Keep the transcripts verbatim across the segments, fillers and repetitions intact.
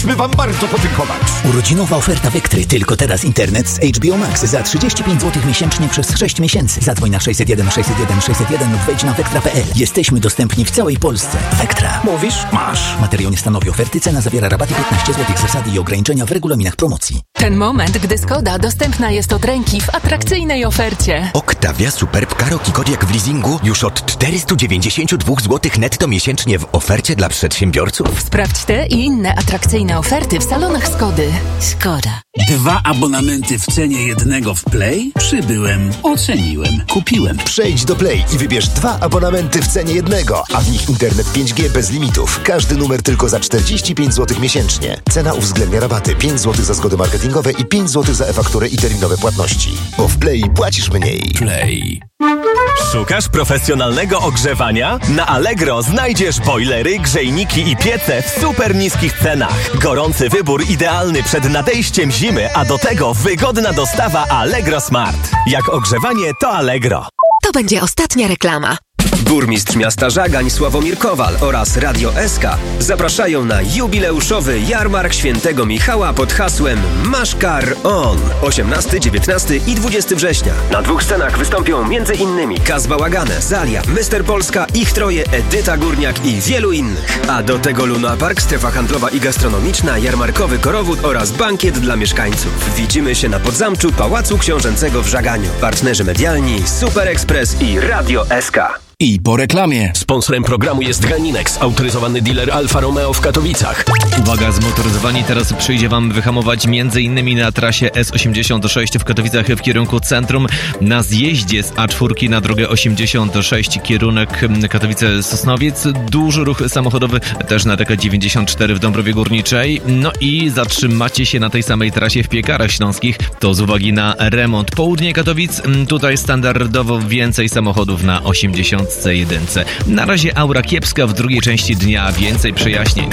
chcieliśmy wam bardzo podziękować. Urodzinowa oferta Vectry. Tylko teraz internet z H B O Max za trzydzieści pięć złotych miesięcznie przez sześć miesięcy. Zadzwoń na sześćset jeden sześćset jeden sześćset jeden lub wejdź na vectra kropka p l. Jesteśmy dostępni w całej Polsce. Vectra. Mówisz? Masz. Materiał nie stanowi oferty. Cena zawiera rabaty piętnaście złotych. Zasady i ograniczenia w regulaminach promocji. Ten moment, gdy Skoda dostępna jest od ręki w atrakcyjnej ofercie. Octavia Superb Karoq i Kodiaq w leasingu już od czterysta dziewięćdziesiąt dwa złotych netto miesięcznie w ofercie dla przedsiębiorców. Sprawdź te i inne atrakcyjne oferty w salonach Skody. Skoda. Dwa abonamenty w cenie jednego w Play? Przybyłem, oceniłem, kupiłem. Przejdź do Play i wybierz dwa abonamenty w cenie jednego, a w nich internet pięć G bez limitów. Każdy numer tylko za czterdzieści pięć złotych miesięcznie. Cena uwzględnia rabaty pięć złotych za zgody marketingowe i pięć złotych za e-fakturę i terminowe płatności. Bo w Play płacisz mniej. Play. Szukasz profesjonalnego ogrzewania? Na Allegro znajdziesz bojlery, grzejniki i piece w super niskich cenach. Gorący wybór idealny przed nadejściem zimy, a do tego wygodna dostawa Allegro Smart. Jak ogrzewanie, to Allegro. To będzie ostatnia reklama. Burmistrz miasta Żagań Sławomir Kowal oraz Radio S K zapraszają na jubileuszowy jarmark Świętego Michała pod hasłem Masz Kar On. osiemnastego, dziewiętnastego i dwudziestego września. Na dwóch scenach wystąpią m.in. Kaz Bałagane, Zalia, mister Polska, Ich Troje, Edyta Górniak i wielu innych. A do tego Luna Park, strefa handlowa i gastronomiczna, jarmarkowy korowód oraz bankiet dla mieszkańców. Widzimy się na Podzamczu Pałacu Książęcego w Żaganiu. Partnerzy medialni Super Express i Radio S K. I po reklamie. Sponsorem programu jest Ganinex, autoryzowany dealer Alfa Romeo w Katowicach. Uwaga, zmotoryzowani, teraz przyjdzie wam wyhamować m.in. na trasie S osiemdziesiąt sześć w Katowicach w kierunku centrum, na zjeździe z A cztery na drogę osiemdziesiąt sześć kierunek Katowice-Sosnowiec. Duży ruch samochodowy też na D K dziewięćdziesiąt cztery w Dąbrowie Górniczej. No i zatrzymacie się na tej samej trasie w Piekarach Śląskich. To z uwagi na remont. Południe Katowic, tutaj standardowo więcej samochodów na osiemdziesiąt jeden. Na razie aura kiepska, w drugiej części dnia więcej przejaśnień.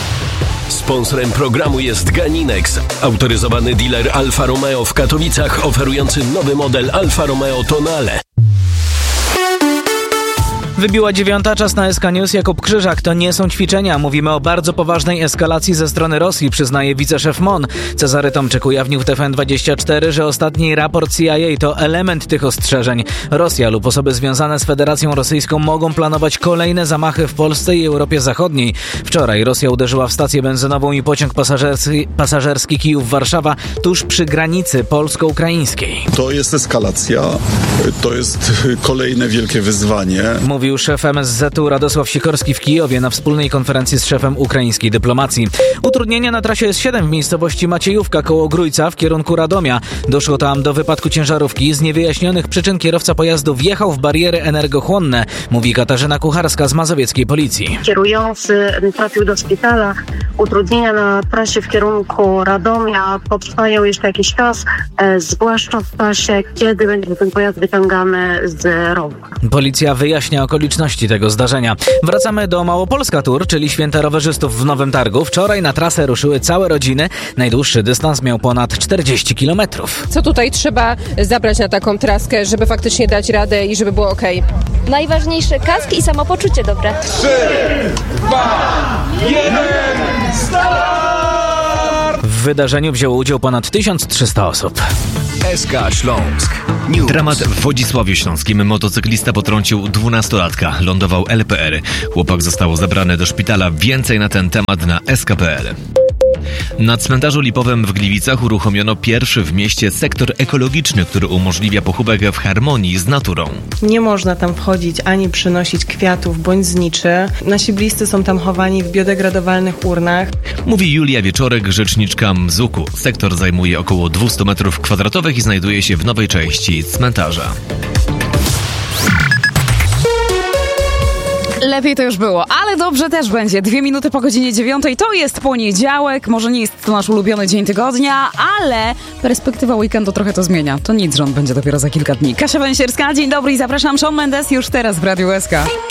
Sponsorem programu jest Ganinex, autoryzowany dealer Alfa Romeo w Katowicach, oferujący nowy model Alfa Romeo Tonale. Wybiła dziewiąta, czas na S K News. Jakub Krzyżak. To nie są ćwiczenia. Mówimy o bardzo poważnej eskalacji ze strony Rosji, przyznaje wiceszef M O N. Cezary Tomczyk ujawnił w T V N dwadzieścia cztery, że ostatni raport C I A to element tych ostrzeżeń. Rosja lub osoby związane z Federacją Rosyjską mogą planować kolejne zamachy w Polsce i Europie Zachodniej. Wczoraj Rosja uderzyła w stację benzynową i pociąg pasażerski, pasażerski Kijów-Warszawa tuż przy granicy polsko-ukraińskiej. To jest eskalacja. To jest kolejne wielkie wyzwanie. Mówił szef M S Z-u Radosław Sikorski w Kijowie na wspólnej konferencji z szefem ukraińskiej dyplomacji. Utrudnienia na trasie S siedem w miejscowości Maciejówka koło Grójca w kierunku Radomia. Doszło tam do wypadku ciężarówki. Z niewyjaśnionych przyczyn kierowca pojazdu wjechał w bariery energochłonne, mówi Katarzyna Kucharska z mazowieckiej policji. Kierujący trafił do szpitala. Utrudnienia na trasie w kierunku Radomia potrwają jeszcze jakiś czas, e, zwłaszcza w czasie, kiedy będzie ten pojazd wyciągany z rowu. Policja wyjaśnia okoliczności tego zdarzenia. Wracamy do Małopolska Tour, czyli święta rowerzystów w Nowym Targu. Wczoraj na trasę ruszyły całe rodziny. Najdłuższy dystans miał ponad czterdzieści kilometrów. Co tutaj trzeba zabrać na taką traskę, żeby faktycznie dać radę i żeby było okej? Najważniejsze kask i samopoczucie dobre. trzy, dwa, jeden, start! W wydarzeniu wzięło udział ponad tysiąc trzysta osób. S K Śląsk. News. Dramat w Wodzisławiu Śląskim. Motocyklista potrącił dwunastolatka. Lądował L P R. Chłopak został zabrany do szpitala. Więcej na ten temat na S K kropka P L. Na cmentarzu Lipowym w Gliwicach uruchomiono pierwszy w mieście sektor ekologiczny, który umożliwia pochówek w harmonii z naturą. Nie można tam wchodzić ani przynosić kwiatów bądź zniczy. Nasi bliscy są tam chowani w biodegradowalnych urnach. Mówi Julia Wieczorek, rzeczniczka M Z U K-u. Sektor zajmuje około dwieście metrów kwadratowych i znajduje się w nowej części cmentarza. Lepiej to już było, ale dobrze też będzie. Dwie minuty po godzinie dziewiątej to jest poniedziałek. Może nie jest to nasz ulubiony dzień tygodnia, ale perspektywa weekendu trochę to zmienia. To nic, że on będzie dopiero za kilka dni. Kasia Węsierska, dzień dobry i zapraszam. Shawn Mendes już teraz w Radiu S K.